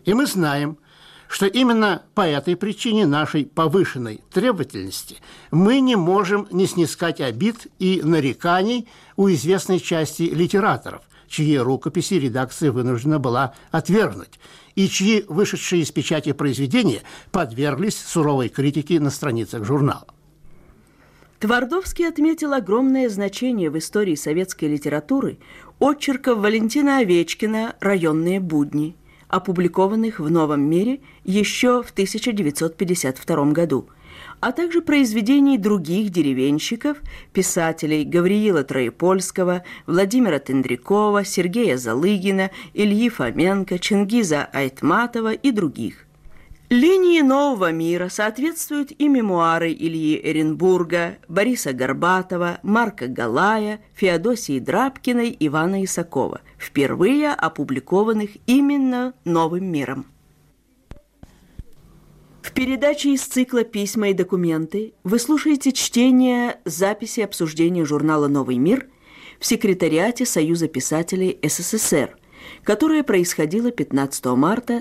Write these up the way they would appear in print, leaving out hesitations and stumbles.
И мы знаем, что именно по этой причине нашей повышенной требовательности мы не можем не снискать обид и нареканий у известной части литераторов, чьи рукописи редакция вынуждена была отвергнуть, и чьи вышедшие из печати произведения подверглись суровой критике на страницах журнала. Твардовский отметил огромное значение в истории советской литературы очерков Валентина Овечкина «Районные будни», опубликованных в «Новом мире» еще в 1952 году, а также произведений других деревенщиков, писателей Гавриила Троепольского, Владимира Тендрякова, Сергея Залыгина, Ильи Фоменко, Чингиза Айтматова и других. Линии «Нового мира» соответствуют и мемуары Ильи Эренбурга, Бориса Горбатова, Марка Галая, Феодосии Драбкиной, Ивана Исакова, впервые опубликованных именно «Новым миром». В передаче из цикла «Письма и документы» вы слушаете чтение записи обсуждения журнала «Новый мир» в секретариате Союза писателей СССР, которое происходило 15 марта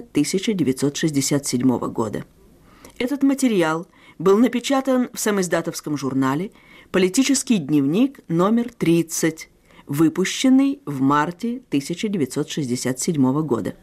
1967 года. Этот материал был напечатан в самиздатовском журнале «Политический дневник номер 30», выпущенный в марте 1967 года.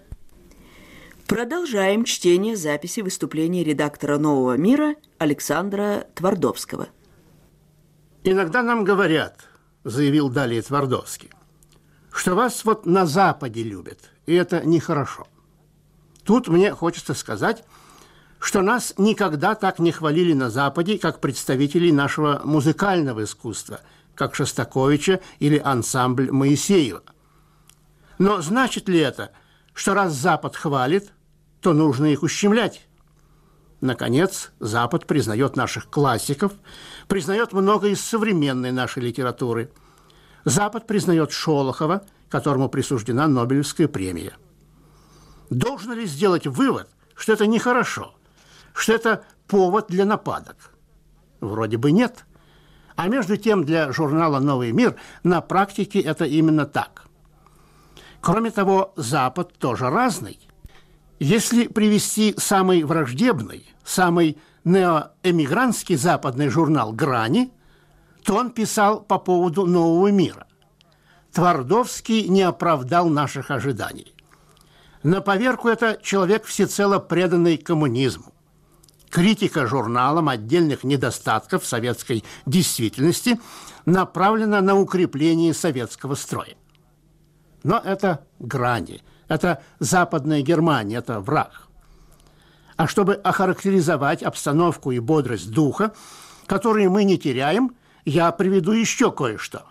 Продолжаем чтение записи выступления редактора «Нового мира» Александра Твардовского. «Иногда нам говорят, — заявил далее Твардовский, — что вас вот на Западе любят, и это нехорошо. Тут мне хочется сказать, что нас никогда так не хвалили на Западе, как представителей нашего музыкального искусства, как Шостаковича или ансамбль Моисеева. Но значит ли это, что раз Запад хвалит, то нужно их ущемлять? Наконец, Запад признает наших классиков, признает много из современной нашей литературы. Запад признает Шолохова, которому присуждена Нобелевская премия. Должно ли сделать вывод, что это нехорошо, что это повод для нападок? Вроде бы нет. А между тем для журнала «Новый мир» на практике это именно так. Кроме того, Запад тоже разный. Если привести самый враждебный, самый неоэмигрантский западный журнал «Грани», то он писал по поводу «Нового мира». Твардовский не оправдал наших ожиданий. На поверку это человек, всецело преданный коммунизму. Критика журналом отдельных недостатков советской действительности направлена на укрепление советского строя. Но это «Грани», это Западная Германия, это враг. А чтобы охарактеризовать обстановку и бодрость духа, которые мы не теряем, я приведу еще кое-что.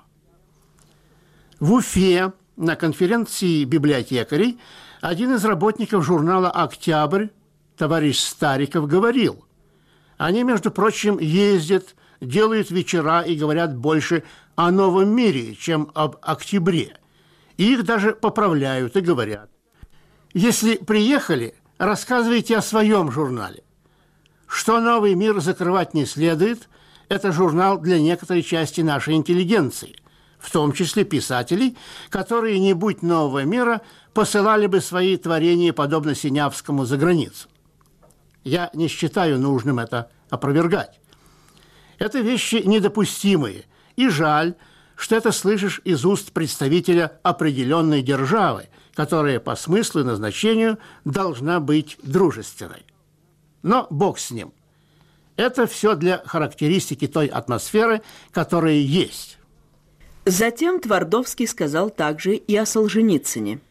В Уфе на конференции библиотекарей один из работников журнала «Октябрь», товарищ Стариков, говорил: они, между прочим, ездят, делают вечера и говорят больше о новом мире, чем об октябре. И их даже поправляют и говорят: если приехали, рассказывайте о своем журнале. Что «Новый мир» закрывать не следует, это журнал для некоторой части нашей интеллигенции, в том числе писателей, которые, не будь «Нового мира», посылали бы свои творения, подобно Синявскому, за границу. Я не считаю нужным это опровергать. Это вещи недопустимые, и жаль, что это слышишь из уст представителя определенной державы, которая по смыслу и назначению должна быть дружественной. Но бог с ним. Это все для характеристики той атмосферы, которая есть. Затем Твардовский сказал также и о Солженицыне.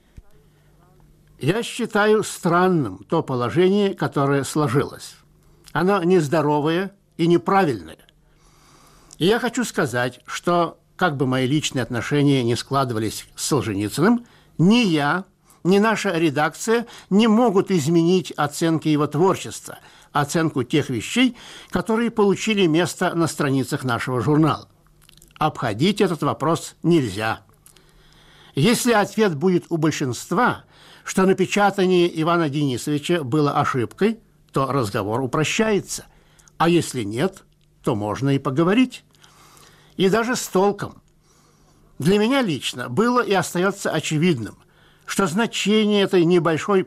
Я считаю странным то положение, которое сложилось. Оно нездоровое и неправильное. И я хочу сказать, что, как бы мои личные отношения не складывались с Солженицыным, ни я, ни наша редакция не могут изменить оценки его творчества, оценку тех вещей, которые получили место на страницах нашего журнала. Обходить этот вопрос нельзя. Если ответ будет у большинства, что напечатание Ивана Денисовича было ошибкой, то разговор упрощается. А если нет, то можно и поговорить. И даже с толком. Для меня лично было и остается очевидным, что значение этой небольшой